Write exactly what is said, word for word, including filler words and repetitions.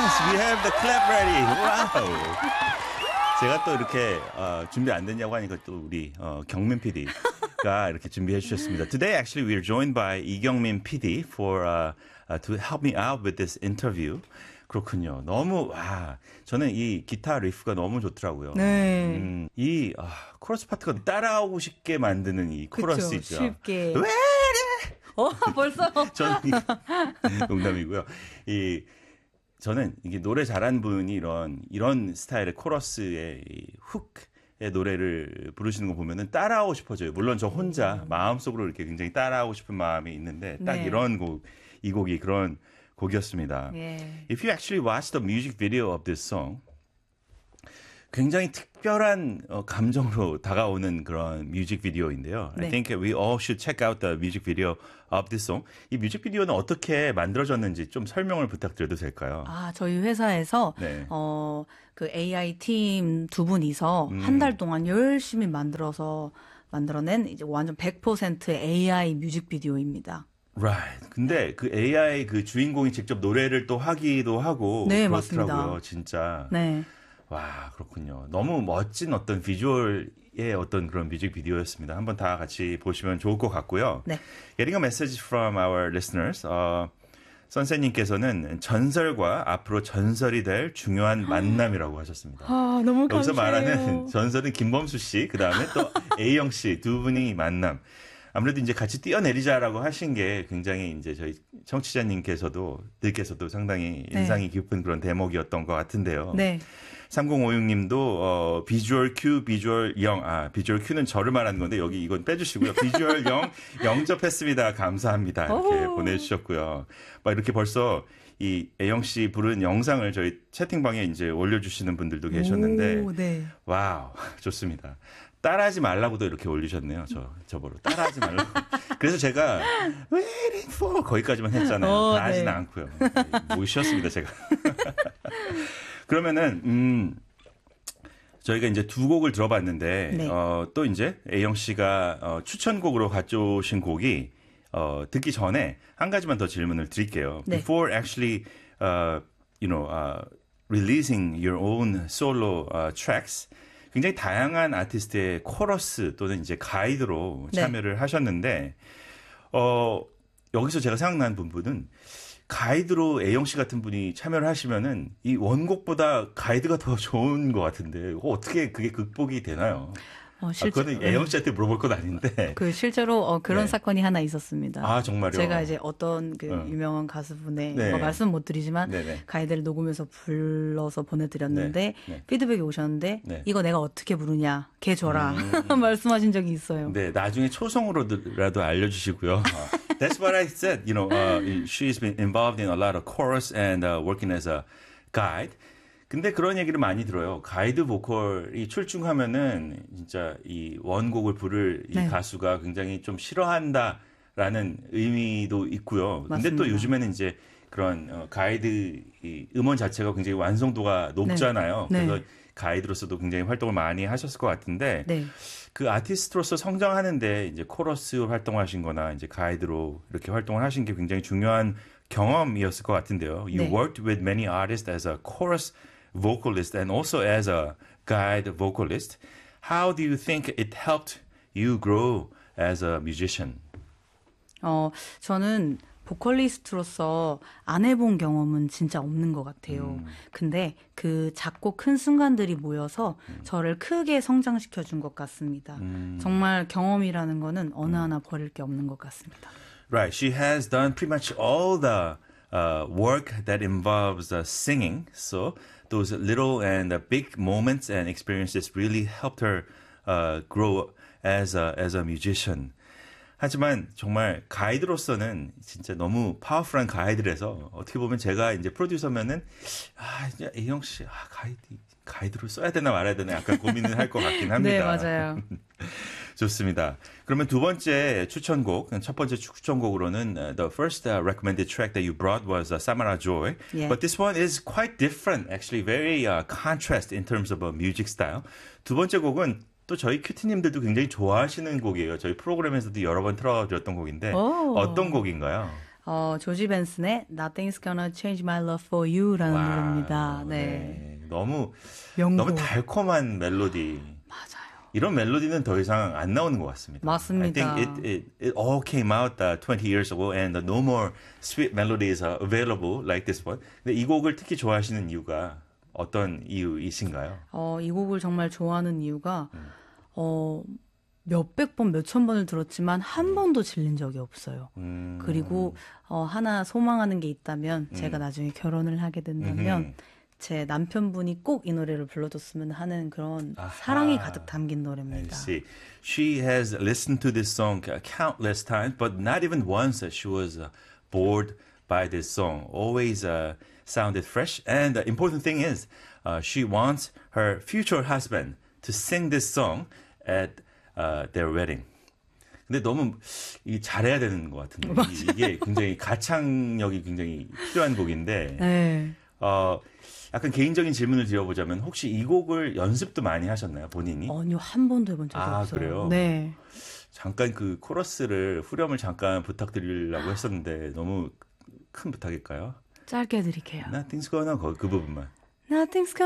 Yes, we have the clap ready. Wow. 제가 또 이렇게 어, 준비 안 됐냐고 하니까 또 우리 어, 경민 피디가 이렇게 준비해 주셨습니다. Today, actually, we are joined by 이경민 피디 for uh, uh, to help me out with this interview. 그렇군요. 너무 와 저는 이 기타 리프가 너무 좋더라고요. 네. 음, 이 아, 코러스 파트가 따라하고 싶게 만드는 이 코러스 그쵸, 있죠. 쉽게. 왜 이래? 어 벌써. 저는 농담이고요. 이 저는 이게 노래 잘하는 분이 이런 이런 스타일의 코러스의 이 훅의 노래를 부르시는 거 보면은 따라하고 싶어져요. 물론 저 혼자 마음속으로 이렇게 굉장히 따라하고 싶은 마음이 있는데 딱 네. 이런 곡, 이 곡이 그런 곡이었습니다. 예. If you actually watch the music video of this song, 굉장히 특별한 어, 감정으로 다가오는 그런 뮤직비디오인데요. 네. I think we all should check out the music video of this song. 이 뮤직비디오는 어떻게 만들어졌는지 좀 설명을 부탁드려도 될까요? 아, 저희 회사에서 네. 어, 그 에이아이 팀 두 분이서 음. 한 달 동안 열심히 만들어서 만들어낸 이제 완전 백 퍼센트 에이아이 뮤직비디오입니다. Right. 근데 그 에이아이 그 주인공이 직접 노래를 또 하기도 하고 네, 그렇더라고요. 맞습니다. 진짜. 네. 와, 그렇군요. 너무 멋진 어떤 비주얼의 어떤 그런 뮤직비디오였습니다. 한번 다 같이 보시면 좋을 것 같고요. 네. Getting a message from our listeners. 어, 선생님께서는 전설과 앞으로 전설이 될 중요한 만남이라고 하셨습니다. 아, 너무 여기서 감사해요. 말하는 전설은 김범수 씨, 그 다음에 또 A영 씨 두 분이 만남. 아무래도 이제 같이 뛰어내리자라고 하신 게 굉장히 이제 저희 청취자님께서도, 들께서도 상당히 네. 인상이 깊은 그런 대목이었던 것 같은데요. 네. 삼공오육 님도, 어, 비주얼 Q, 비주얼 영, 아, 비주얼 Q는 저를 말하는 건데, 여기 이건 빼주시고요. 비주얼 영, 영접했습니다. 감사합니다. 이렇게 오. 보내주셨고요. 막 이렇게 벌써 이 애영 씨 부른 영상을 저희 채팅방에 이제 올려주시는 분들도 계셨는데, 오, 네. 와우, 좋습니다. 따라하지 말라고도 이렇게 올리셨네요. 저, 저보러. 따라하지 말라고. 그래서 제가, waiting for 거기까지만 했잖아요. 어, 다 하지는 네. 않고요. 못 쉬었습니다, 제가. 그러면은, 음, 저희가 이제 두 곡을 들어봤는데, 네. 어, 또 이제 A영 씨가 어, 추천곡으로 가져오신 곡이, 어, 듣기 전에 한 가지만 더 질문을 드릴게요. 네. Before actually, uh, you know, uh, releasing your own solo uh, tracks, 굉장히 다양한 아티스트의 코러스 또는 이제 가이드로 네. 참여를 하셨는데, 어, 여기서 제가 생각나는 부분은 가이드로 A영 씨 같은 분이 참여를 하시면은 이 원곡보다 가이드가 더 좋은 것 같은데, 어떻게 그게 극복이 되나요? 어, 아, 실제, 그거는 A영 씨한테 물어볼 건 아닌데. 그 실제로 어, 그런 네. 사건이 하나 있었습니다. 아, 정말요? 제가 이제 어떤 그 어. 유명한 가수분의 네. 뭐 말씀 못 드리지만 네네. 가이드를 녹음해서 불러서 보내드렸는데 네. 네. 피드백이 오셨는데 네. 이거 내가 어떻게 부르냐 걔 줘라 말씀하신 적이 있어요. 네, 나중에 초성으로라도 알려주시고요. Uh, that's what I said. You know, uh, she's been involved in a lot of chorus and uh, working as a guide. 근데 그런 얘기를 많이 들어요. 가이드 보컬이 출중하면은 진짜 이 원곡을 부를 이 네. 가수가 굉장히 좀 싫어한다라는 의미도 있고요. 근데 또 맞습니다. 요즘에는 이제 그런 어, 가이드 이 음원 자체가 굉장히 완성도가 높잖아요. 네. 그래서 가이드로서도 굉장히 활동을 많이 하셨을 것 같은데 네. 그 아티스트로서 성장하는데 이제 코러스 활동하신 거나 이제 가이드로 이렇게 활동을 하신 게 굉장히 중요한 경험이었을 것 같은데요. You 네. worked with many artists as a chorus vocalist and also as a guide vocalist. How do you think it helped you grow as a musician? 어, 저는 보컬리스트로서 안 해본 경험은 진짜 없는 것 같아요. 음. 근데 그 작고 큰 순간들이 모여서 음. 저를 크게 성장시켜 준 것 같습니다. 음. 정말 경험이라는 거는 어느 하나 버릴 게 없는 것 같습니다. Right. She has done pretty much all the uh, work that involves uh, singing. So those little and uh, big moments and experiences really helped her uh, grow as a, as a musician. 하지만 정말 가이드로서는 진짜 너무 파워풀한 가이드라서 어떻게 보면 제가 이제 프로듀서면은 아, 이제 A영 씨, 아, 가이드, 가이드로 써야 되나 말아야 되나 약간 고민을 할 것 같긴 합니다. 네, 맞아요. 좋습니다. 그러면 두 번째 추천곡, 첫 번째 추천곡으로는 uh, the first uh, recommended track that you brought was uh, Samara Joy. Yeah. But this one is quite different, actually very uh, contrast in terms of a music style. 두 번째 곡은 또 저희 큐티님들도 굉장히 좋아하시는 곡이에요. 저희 프로그램에서도 여러 번 틀어드렸던 곡인데 오. 어떤 곡인가요? 어, 조지 벤슨의 Nothing's Gonna Change My Love For You라는 와우, 노래입니다. 네. 네. 너무 명곡. 너무 달콤한 멜로디. 맞아요. 이런 멜로디는 더 이상 안 나오는 것 같습니다. 맞습니다. I think it, it, it all came out uh, twenty years ago and no more sweet melodies are available like this one. 근데 이 곡을 특히 좋아하시는 이유가 어떤 이유이신가요? 어, 이 곡을 정말 좋아하는 이유가 음. 어, 몇백 번, 몇천 번을 들었지만 한 번도 질린 적이 없어요. 음. 그리고 어, 하나 소망하는 게 있다면 제가 음. 나중에 결혼을 하게 된다면 음흠. 제 남편분이 꼭 이 노래를 불러줬으면 하는 그런 아하. 사랑이 가득 담긴 I 노래입니다. see. She has listened to this song uh, countless times, but not even once uh, she was uh, bored by this song. Always uh, sounded fresh. And the important thing is, uh, she wants her future husband to sing this song at uh, their wedding. 근데 너무 이 잘해야 되는 것 같은데 이- 이게 굉장히 가창력이 굉장히 필요한 곡인데 네. 어, 약간 개인적인 질문을 드려보자면 혹시 이 곡을 연습도 많이 하셨나요, 본인이? 아니요, 한 번도 해본 적이 아, 없어요. 그래요? 네. 잠깐 그 코러스를 후렴을 잠깐 부탁드리려고 했었는데 너무 큰 부탁일까요? 짧게 해드릴게요. Nothing's gonna go 그 부분만. Nothing's